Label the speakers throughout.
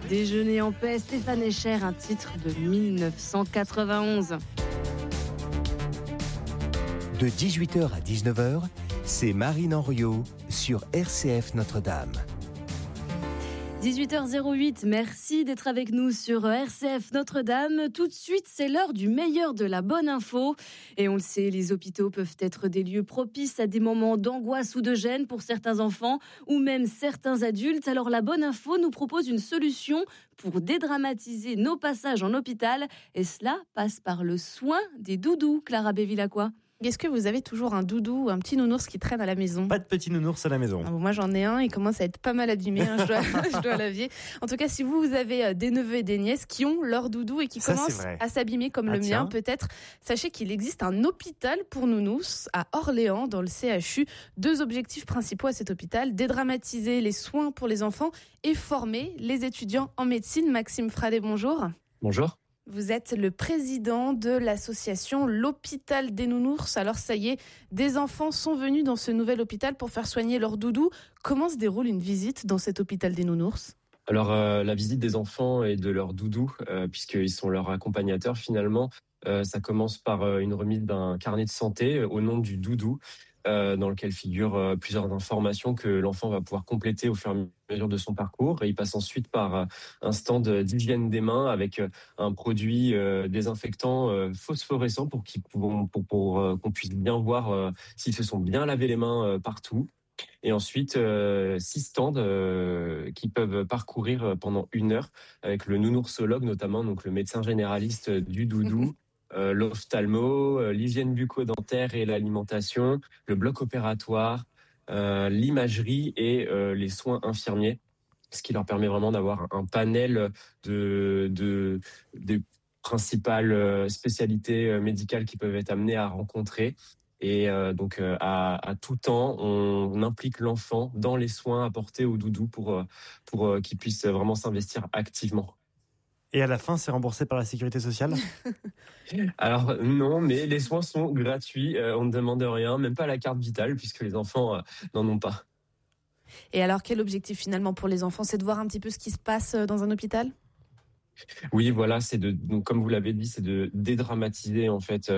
Speaker 1: Déjeuner en paix, Stéphane Echer, un titre de 1991.
Speaker 2: De 18h à 19h, c'est Marine Henriot sur RCF Notre-Dame.
Speaker 1: 18h08, merci d'être avec nous sur RCF Notre-Dame. Tout de suite, c'est l'heure du meilleur de la bonne info. Et on le sait, les hôpitaux peuvent être des lieux propices à des moments d'angoisse ou de gêne pour certains enfants ou même certains adultes. Alors la bonne info nous propose une solution pour dédramatiser nos passages en hôpital. Et cela passe par le soin des doudous, Clara Bévilacqua.
Speaker 3: Est-ce que vous avez toujours un doudou ou un petit nounours qui traîne à la maison ?
Speaker 4: Pas de petit nounours à la maison.
Speaker 3: Moi j'en ai un, il commence à être pas mal abîmé, je dois l'avouer. En tout cas, si vous avez des neveux et des nièces qui ont leur doudou et qui commencent à s'abîmer comme le mien peut-être, sachez qu'il existe un hôpital pour nounous à Orléans dans le CHU. 2 objectifs principaux à cet hôpital, dédramatiser les soins pour les enfants et former les étudiants en médecine. Maxime Fradet, bonjour.
Speaker 5: Bonjour.
Speaker 3: Vous êtes le président de l'association L'Hôpital des Nounours. Alors ça y est, des enfants sont venus dans ce nouvel hôpital pour faire soigner leur doudou. Comment se déroule une visite dans cet hôpital des Nounours ?
Speaker 5: Alors la visite des enfants et de leur doudou, puisqu'ils sont leurs accompagnateurs finalement, ça commence par une remise d'un carnet de santé au nom du doudou, dans lequel figurent plusieurs informations que l'enfant va pouvoir compléter au fur et à mesure de son parcours. Et il passe ensuite par un stand d'hygiène des mains avec un produit désinfectant phosphorescent pour qu'on puisse bien voir s'ils se sont bien lavés les mains partout. Et ensuite, 6 stands qui peuvent parcourir pendant 1 heure avec le nounoursologue notamment, donc le médecin généraliste du doudou. L'ophtalmo, l'hygiène bucco-dentaire et l'alimentation, le bloc opératoire, l'imagerie et les soins infirmiers, ce qui leur permet vraiment d'avoir un panel des principales spécialités médicales qu'ils peuvent être amenés à rencontrer. Et donc à tout temps, on implique l'enfant dans les soins apportés au doudou pour qu'il puisse vraiment s'investir activement.
Speaker 4: Et à la fin, c'est remboursé par la sécurité sociale ?
Speaker 5: Alors non, mais les soins sont gratuits, on ne demande rien, même pas la carte vitale, puisque les enfants n'en ont pas.
Speaker 3: Et alors, quel objectif finalement pour les enfants ? C'est de voir un petit peu ce qui se passe dans un hôpital ?
Speaker 5: Oui, voilà, donc comme vous l'avez dit, c'est de dédramatiser en fait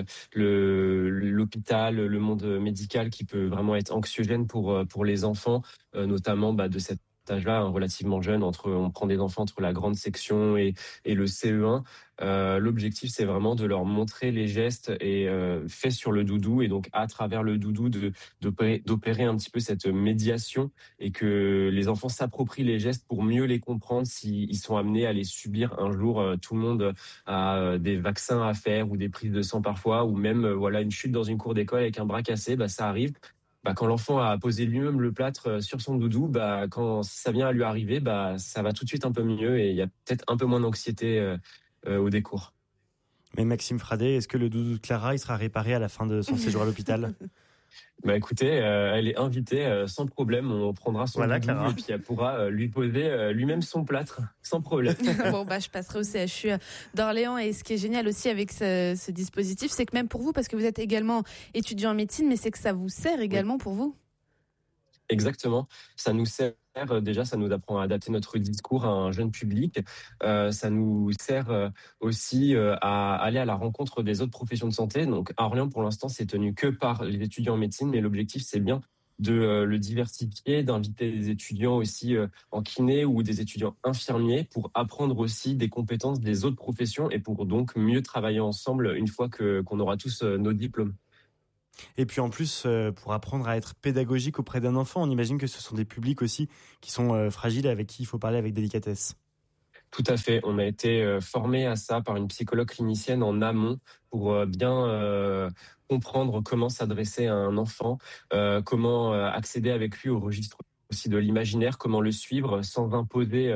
Speaker 5: l'hôpital, le monde médical qui peut vraiment être anxiogène pour les enfants, notamment de cet âge-là, relativement jeune, on prend des enfants entre la grande section et le CE1. L'objectif, c'est vraiment de leur montrer les gestes faits sur le doudou, et donc à travers le doudou d'opérer un petit peu cette médiation, et que les enfants s'approprient les gestes pour mieux les comprendre s'ils sont amenés à les subir un jour. Tout le monde a des vaccins à faire ou des prises de sang parfois, ou même une chute dans une cour d'école avec un bras cassé, ça arrive. Quand l'enfant a posé lui-même le plâtre sur son doudou, si ça vient à lui arriver, ça va tout de suite un peu mieux et il y a peut-être un peu moins d'anxiété au décours.
Speaker 4: Mais Maxime Fradet, est-ce que le doudou de Clara, il sera réparé à la fin de son séjour à l'hôpital ?
Speaker 5: Écoutez, elle est invitée sans problème. On prendra son doudou Clara. Et puis elle pourra lui poser lui-même son plâtre sans problème.
Speaker 3: Bon, je passerai au CHU d'Orléans. Et ce qui est génial aussi avec ce dispositif, c'est que même pour vous, parce que vous êtes également étudiant en médecine, mais c'est que ça vous sert également pour vous.
Speaker 5: Exactement. Ça nous sert. Déjà, ça nous apprend à adapter notre discours à un jeune public. Ça nous sert aussi à aller à la rencontre des autres professions de santé. Donc, à Orléans, pour l'instant, c'est tenu que par les étudiants en médecine, mais l'objectif, c'est bien de le diversifier, d'inviter des étudiants aussi en kiné ou des étudiants infirmiers pour apprendre aussi des compétences des autres professions et pour donc mieux travailler ensemble une fois qu'on aura tous nos diplômes.
Speaker 4: Et puis en plus, pour apprendre à être pédagogique auprès d'un enfant, on imagine que ce sont des publics aussi qui sont fragiles et avec qui il faut parler avec délicatesse.
Speaker 5: Tout à fait. On a été formé à ça par une psychologue clinicienne en amont pour bien comprendre comment s'adresser à un enfant, comment accéder avec lui au registre aussi de l'imaginaire, comment le suivre sans imposer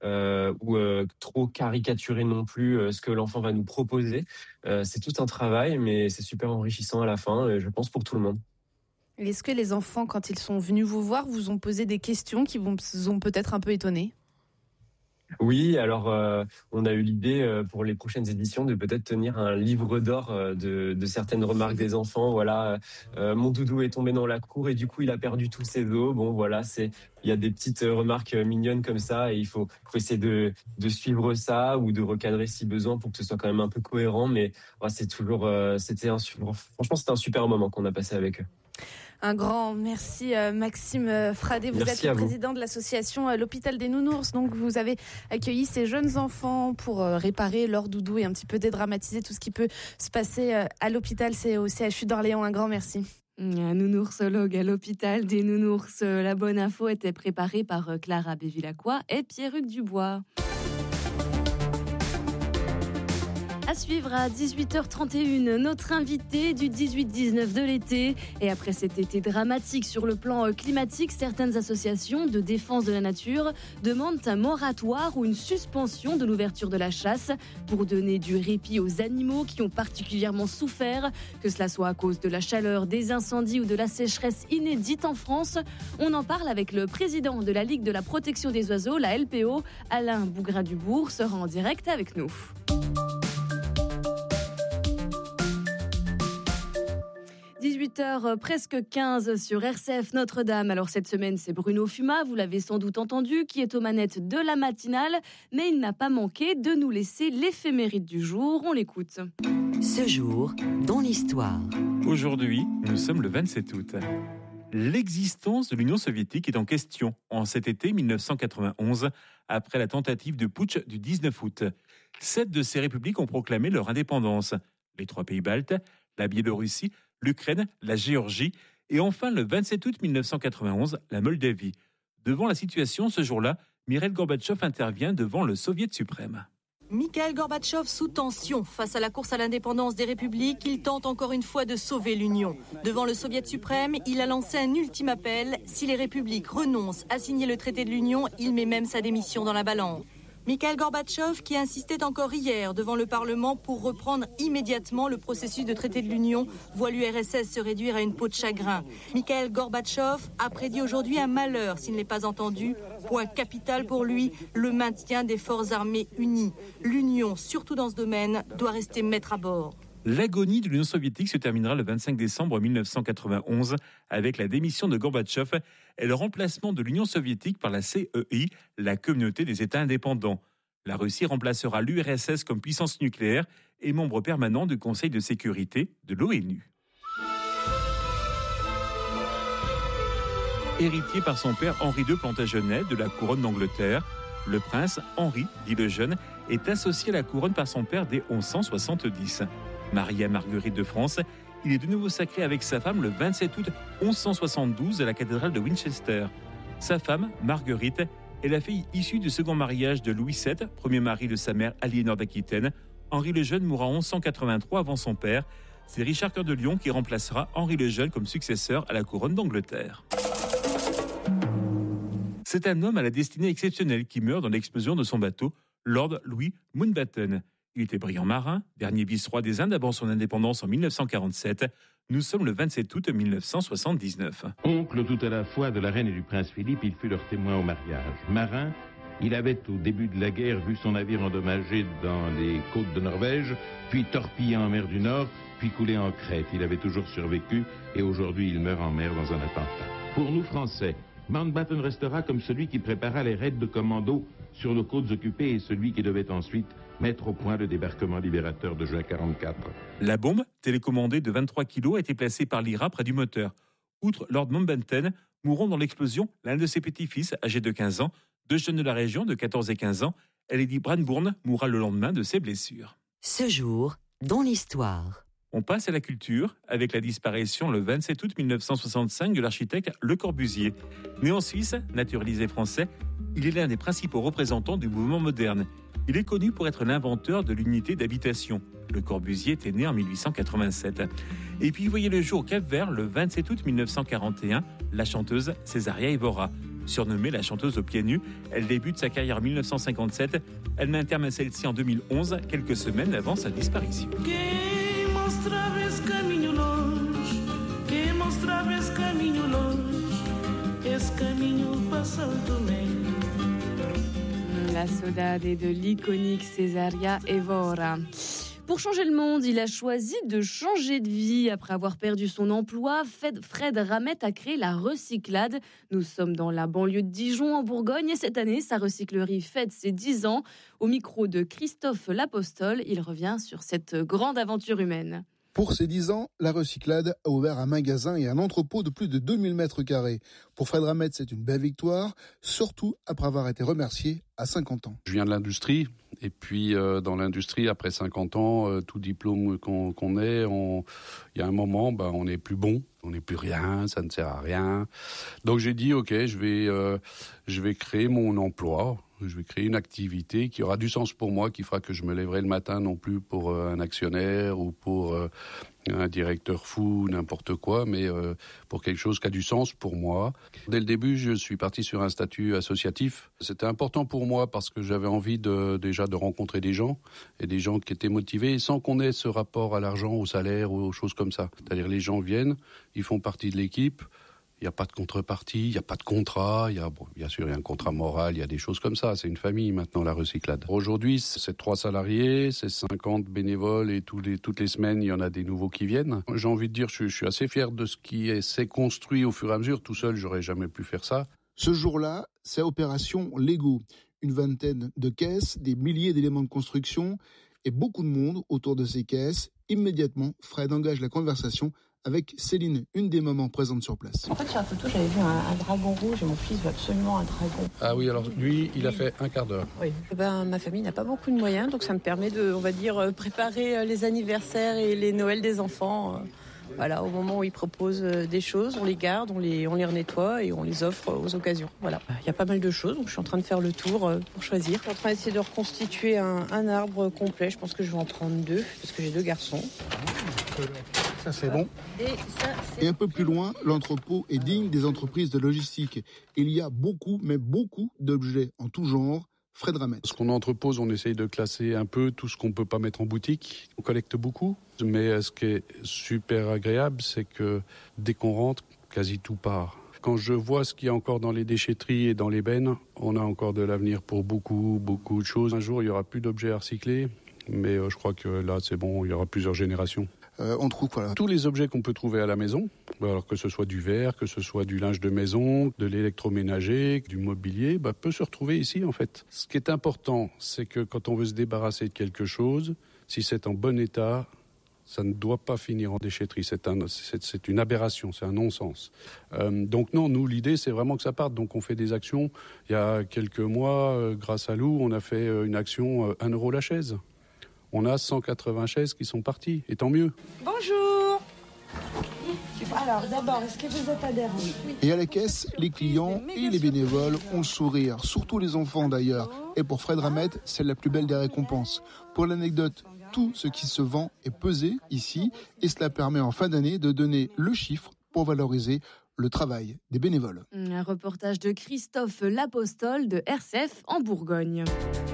Speaker 5: ou trop caricaturer non plus ce que l'enfant va nous proposer. C'est tout un travail, mais c'est super enrichissant à la fin, je pense pour tout le monde.
Speaker 3: Est-ce que les enfants, quand ils sont venus vous voir, vous ont posé des questions qui vous ont peut-être un peu étonné ?
Speaker 5: Oui, alors on a eu l'idée pour les prochaines éditions de peut-être tenir un livre d'or de certaines remarques des enfants. Voilà, mon doudou est tombé dans la cour et du coup il a perdu tous ses os. Bon voilà, il y a des petites remarques mignonnes comme ça et il faut essayer de suivre ça ou de recadrer si besoin pour que ce soit quand même un peu cohérent. Mais c'est toujours, franchement c'était un super moment qu'on a passé avec eux.
Speaker 3: Un grand merci Maxime Fradé. Vous êtes le président de l'association L'Hôpital des Nounours. Donc vous avez accueilli ces jeunes enfants pour réparer leur doudou et un petit peu dédramatiser tout ce qui peut se passer à l'hôpital. C'est au CHU d'Orléans. Un grand merci.
Speaker 1: Un nounoursologue à l'Hôpital des Nounours. La bonne info était préparée par Clara Bévilacqua et Pierruc Dubois. À suivre à 18h31, notre invité du 18-19 de l'été. Et après cet été dramatique sur le plan climatique, certaines associations de défense de la nature demandent un moratoire ou une suspension de l'ouverture de la chasse pour donner du répit aux animaux qui ont particulièrement souffert, que cela soit à cause de la chaleur, des incendies ou de la sécheresse inédite en France. On en parle avec le président de la Ligue de la protection des oiseaux, la LPO, Alain Bougrain-Dubourg, sera en direct avec nous. 18h presque 15 sur RCF Notre-Dame. Alors cette semaine, c'est Bruno Fumat, vous l'avez sans doute entendu, qui est aux manettes de la matinale. Mais il n'a pas manqué de nous laisser l'éphéméride du jour. On l'écoute.
Speaker 6: Ce jour, dans l'histoire.
Speaker 7: Aujourd'hui, nous sommes le 27 août. L'existence de l'Union soviétique est en question en cet été 1991, après la tentative de putsch du 19 août. 7 de ces républiques ont proclamé leur indépendance. Les 3 pays baltes, la Biélorussie, l'Ukraine, la Géorgie et enfin le 27 août 1991, la Moldavie. Devant la situation, ce jour-là, Mikhaïl Gorbatchev intervient devant le Soviet suprême.
Speaker 8: Mikhaïl Gorbatchev sous tension. Face à la course à l'indépendance des républiques, il tente encore une fois de sauver l'Union. Devant le Soviet suprême, il a lancé un ultime appel. Si les républiques renoncent à signer le traité de l'Union, il met même sa démission dans la balance. Mikhaïl Gorbatchev qui insistait encore hier devant le Parlement pour reprendre immédiatement le processus de traité de l'Union voit l'URSS se réduire à une peau de chagrin. Mikhaïl Gorbatchev a prédit aujourd'hui un malheur s'il n'est pas entendu. Point capital pour lui, le maintien des forces armées unies. L'Union, surtout dans ce domaine, doit rester maître à bord.
Speaker 7: L'agonie de l'Union soviétique se terminera le 25 décembre 1991 avec la démission de Gorbatchev et le remplacement de l'Union soviétique par la CEI, la Communauté des États indépendants. La Russie remplacera l'URSS comme puissance nucléaire et membre permanent du Conseil de sécurité de l'ONU. Héritier par son père Henri II Plantagenet de la couronne d'Angleterre, le prince Henri, dit le Jeune, est associé à la couronne par son père dès 1170. Marié à Marguerite de France, il est de nouveau sacré avec sa femme le 27 août 1172 à la cathédrale de Winchester. Sa femme, Marguerite, est la fille issue du second mariage de Louis VII, premier mari de sa mère Aliénor d'Aquitaine. Henri le Jeune mourra en 1183 avant son père. C'est Richard Cœur de Lion qui remplacera Henri le Jeune comme successeur à la couronne d'Angleterre. C'est un homme à la destinée exceptionnelle qui meurt dans l'explosion de son bateau, Lord Louis Mountbatten. Il était brillant marin, dernier vice-roi des Indes avant son indépendance en 1947. Nous sommes le 27 août 1979.
Speaker 9: Oncle tout à la fois de la reine et du prince Philippe, il fut leur témoin au mariage. Marin, il avait au début de la guerre vu son navire endommagé dans les côtes de Norvège, puis torpillé en mer du Nord, puis coulé en Crète. Il avait toujours survécu et aujourd'hui il meurt en mer dans un attentat. Pour nous Français, Mountbatten restera comme celui qui prépara les raids de commando sur nos côtes occupées et celui qui devait ensuite mettre au point le débarquement libérateur de juin 1944.
Speaker 7: La bombe, télécommandée de 23 kilos, a été placée par l'IRA près du moteur. Outre Lord Mountbatten, mourront dans l'explosion l'un de ses petits-fils, âgé de 15 ans, 2 jeunes de la région de 14 et 15 ans. Lady Branbourne mourra le lendemain de ses blessures.
Speaker 6: Ce jour, dans l'histoire.
Speaker 7: On passe à la culture avec la disparition le 27 août 1965 de l'architecte Le Corbusier. Né en Suisse, naturalisé français, il est l'un des principaux représentants du mouvement moderne. Il est connu pour être l'inventeur de l'unité d'habitation. Le Corbusier était né en 1887. Et puis, voyez le jour au Cap-Vert le 27 août 1941, la chanteuse Césaria Évora. Surnommée la chanteuse aux pieds nus, elle débute sa carrière en 1957. Elle met un terme à celle-ci en 2011, quelques semaines avant sa disparition.
Speaker 1: La Saudade de l'iconique Cesaria Evora. Pour changer le monde, il a choisi de changer de vie. Après avoir perdu son emploi, Fred Ramette a créé la Recyclade. Nous sommes dans la banlieue de Dijon, en Bourgogne, et cette année, sa recyclerie fête ses 10 ans. Au micro de Christophe L'Apostole, il revient sur cette grande aventure humaine.
Speaker 10: Pour ses 10 ans, la Recyclade a ouvert un magasin et un entrepôt de plus de 2000 mètres carrés. Pour Fred Ramette, c'est une belle victoire, surtout après avoir été remercié à 50 ans.
Speaker 11: Je viens de l'industrie, et puis dans l'industrie, après 50 ans, tout diplôme qu'on ait, il y a un moment, on n'est plus bon, on n'est plus rien, ça ne sert à rien. Donc j'ai dit, ok, je vais créer mon emploi. Je vais créer une activité qui aura du sens pour moi, qui fera que je me lèverai le matin non plus pour un actionnaire ou pour un directeur fou, n'importe quoi, mais pour quelque chose qui a du sens pour moi. Dès le début, je suis parti sur un statut associatif. C'était important pour moi parce que j'avais envie déjà de rencontrer des gens et des gens qui étaient motivés sans qu'on ait ce rapport à l'argent, au salaire ou aux choses comme ça. C'est-à-dire les gens viennent, ils font partie de l'équipe. Il n'y a pas de contrepartie, il n'y a pas de contrat, bien sûr il y a un contrat moral, il y a des choses comme ça, c'est une famille maintenant la Recyclade. Aujourd'hui c'est 3 salariés, c'est 50 bénévoles et toutes les semaines il y en a des nouveaux qui viennent. J'ai envie de dire je suis assez fier de ce qui s'est construit au fur et à mesure, tout seul j'aurais jamais pu faire ça.
Speaker 10: Ce jour-là, c'est opération Lego, une vingtaine de caisses, des milliers d'éléments de construction et beaucoup de monde autour de ces caisses. Immédiatement, Fred engage la conversation avec Céline, une des mamans présentes sur place.
Speaker 12: En fait, sur la photo, j'avais vu un dragon rouge et mon fils veut absolument un dragon.
Speaker 11: Ah oui, alors lui, il a fait un quart d'heure.
Speaker 12: Oui. Ma famille n'a pas beaucoup de moyens, donc ça me permet de, on va dire, préparer les anniversaires et les Noëls des enfants. Voilà, au moment où ils proposent des choses, on les garde, on les renettoie et on les offre aux occasions. Voilà. Il y a pas mal de choses, donc je suis en train de faire le tour pour choisir. Je suis en train d'essayer de reconstituer un arbre complet. Je pense que je vais en prendre 2, parce que j'ai 2 garçons.
Speaker 10: Ça, c'est bon. Et un peu plus loin, l'entrepôt est digne des entreprises de logistique. Il y a beaucoup, mais beaucoup d'objets en tout genre. Fred Ramette.
Speaker 11: Ce qu'on entrepose, on essaye de classer un peu tout ce qu'on ne peut pas mettre en boutique. On collecte beaucoup, mais ce qui est super agréable, c'est que dès qu'on rentre, quasi tout part. Quand je vois ce qu'il y a encore dans les déchetteries et dans les bennes, on a encore de l'avenir pour beaucoup, beaucoup de choses. Un jour, il n'y aura plus d'objets à recycler, mais je crois que là, c'est bon, il y aura plusieurs générations.
Speaker 10: On trouve
Speaker 11: tous les objets qu'on peut trouver à la maison, alors que ce soit du verre, que ce soit du linge de maison, de l'électroménager, du mobilier, peut se retrouver ici en fait. Ce qui est important, c'est que quand on veut se débarrasser de quelque chose, si c'est en bon état, ça ne doit pas finir en déchetterie. C'est une aberration, c'est un non-sens. Donc non, nous, l'idée, c'est vraiment que ça parte. Donc on fait des actions. Il y a quelques mois, grâce à Lou, on a fait une action 1 € la chaise. On a 180 chaises qui sont parties, et tant mieux.
Speaker 12: Bonjour. Alors d'abord, est-ce que vous êtes adhérent ? Oui.
Speaker 10: Et à la caisse, les clients et les bénévoles ont le sourire, surtout les enfants d'ailleurs. Et pour Fred Ramette, c'est la plus belle des récompenses. Pour l'anecdote, tout ce qui se vend est pesé ici, et cela permet en fin d'année de donner le chiffre pour valoriser le travail des bénévoles.
Speaker 1: Un reportage de Christophe L'Apostole de RCF en Bourgogne.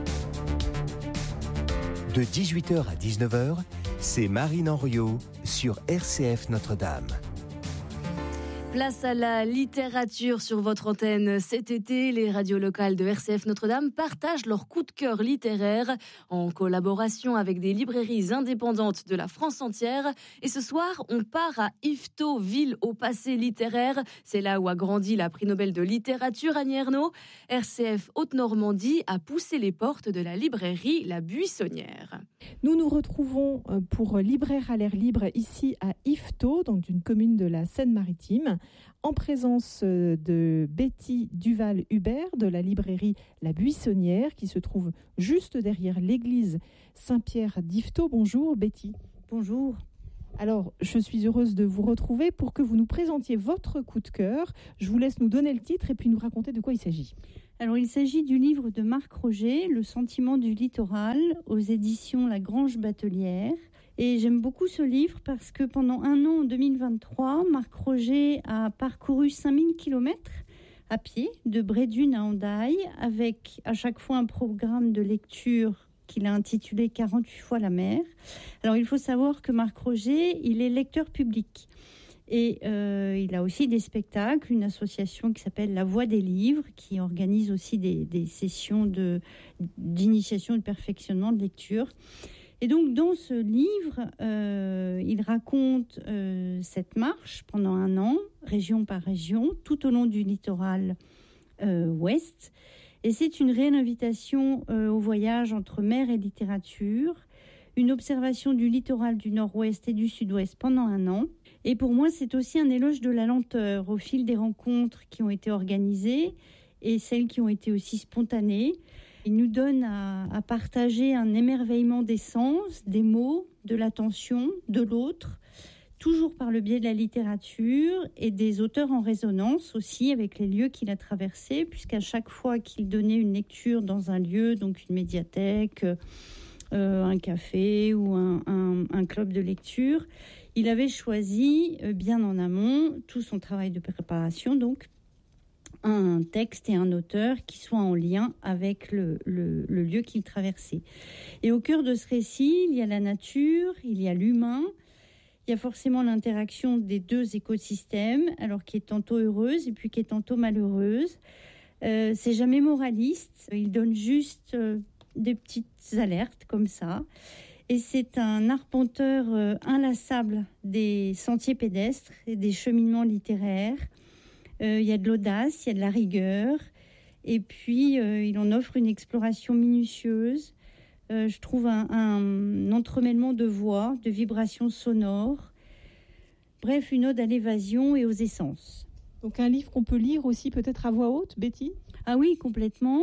Speaker 2: De 18h à 19h, c'est Marine Henriot sur RCF Notre-Dame.
Speaker 1: Place à la littérature sur votre antenne. Cet été, les radios locales de RCF Notre-Dame partagent leur coup de cœur littéraire en collaboration avec des librairies indépendantes de la France entière. Et ce soir, on part à Yvetot, ville au passé littéraire. C'est là où a grandi la prix Nobel de littérature Annie Ernaux. RCF Haute-Normandie a poussé les portes de la librairie La Buissonnière.
Speaker 13: Nous nous retrouvons pour Libraire à l'air libre ici à Yvetot, dans une commune de la Seine-Maritime, en présence de Betty Duval-Hubert de la librairie La Buissonnière qui se trouve juste derrière l'église Saint-Pierre d'Yvetot. Bonjour Betty.
Speaker 14: Bonjour.
Speaker 13: Alors, je suis heureuse de vous retrouver pour que vous nous présentiez votre coup de cœur. Je vous laisse nous donner le titre et puis nous raconter de quoi il s'agit.
Speaker 14: Alors, il s'agit du livre de Marc Roger, Le sentiment du littoral, aux éditions La Grange Batelière. Et j'aime beaucoup ce livre parce que pendant 1 an, en 2023, Marc Roger a parcouru 5000 km à pied, de Brédune à Hendaye, avec à chaque fois un programme de lecture qu'il a intitulé 48 fois la mer. Alors, il faut savoir que Marc Roger, il est lecteur public. Et il a aussi des spectacles, une association qui s'appelle La Voix des Livres, qui organise aussi des sessions d'initiation et de perfectionnement de lecture. Et donc, dans ce livre, il raconte cette marche pendant 1 an, région par région, tout au long du littoral ouest. Et c'est une réelle invitation au voyage entre mer et littérature, une observation du littoral du nord-ouest et du sud-ouest pendant 1 an. Et pour moi, c'est aussi un éloge de la lenteur au fil des rencontres qui ont été organisées et celles qui ont été aussi spontanées. Il nous donne à partager un émerveillement des sens, des mots, de l'attention, de l'autre, toujours par le biais de la littérature et des auteurs en résonance aussi avec les lieux qu'il a traversés, puisqu'à chaque fois qu'il donnait une lecture dans un lieu, donc une médiathèque, un café ou un club de lecture, il avait choisi bien en amont tout son travail de préparation, donc un texte et un auteur qui soient en lien avec le lieu qu'il traversait. Et au cœur de ce récit, il y a la nature, il y a l'humain, il y a forcément l'interaction des 2 écosystèmes, alors qui est tantôt heureuse et puis qui est tantôt malheureuse. C'est jamais moraliste, il donne juste des petites alertes comme ça. Et c'est un arpenteur inlassable des sentiers pédestres et des cheminements littéraires. Il y a de l'audace, il y a de la rigueur. Et puis, il en offre une exploration minutieuse. Je trouve un entremêlement de voix, de vibrations sonores. Bref, une ode à l'évasion et aux essences.
Speaker 13: Donc un livre qu'on peut lire aussi peut-être à voix haute, Betty ?
Speaker 14: Ah oui, complètement.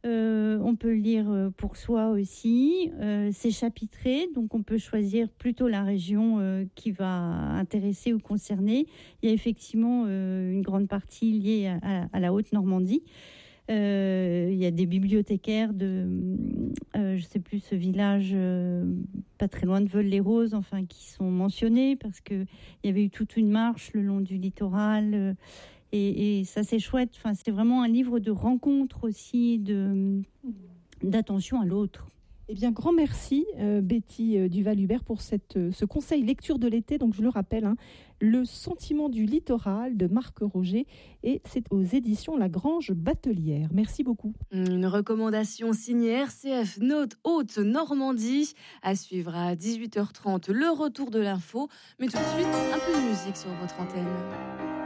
Speaker 14: On peut le lire pour soi aussi. C'est chapitré, donc on peut choisir plutôt la région qui va intéresser ou concerner. Il y a effectivement une grande partie liée à la Haute-Normandie. Il y a des bibliothécaires de, je sais plus, ce village pas très loin de Veules-les-Roses, enfin, qui sont mentionnés parce qu'il y avait eu toute une marche le long du littoral. Et ça, c'est chouette. Enfin, c'est vraiment un livre de rencontre aussi, d'attention à l'autre.
Speaker 13: Eh bien, grand merci, Betty Duval-Hubert, pour ce conseil lecture de l'été. Donc, je le rappelle, Le sentiment du littoral de Marc Roger. Et c'est aux éditions La Grange Batelière. Merci beaucoup.
Speaker 1: Une recommandation signée RCF Note Haute-Normandie. À suivre à 18h30, le retour de l'info. Mais tout de suite, un peu de musique sur votre antenne.